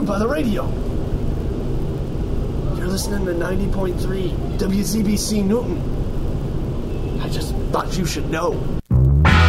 to by the radio. You're listening to 90.3 WZBC Newton. I just thought you should know.